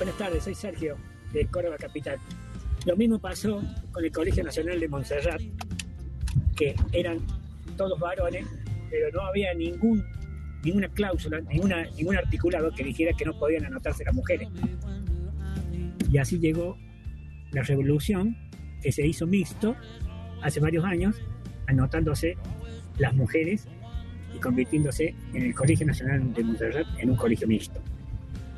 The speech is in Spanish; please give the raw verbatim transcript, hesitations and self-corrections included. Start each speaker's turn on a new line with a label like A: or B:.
A: Buenas tardes, soy Sergio, de Córdoba Capital. Lo mismo pasó con el Colegio Nacional de Montserrat, que eran todos varones, pero no había ningún, ninguna cláusula, ninguna, ningún articulado que dijera que no podían anotarse las mujeres. Y así llegó la revolución, que se hizo mixto hace varios años, anotándose las mujeres y convirtiéndose en el Colegio Nacional de Montserrat en un colegio mixto.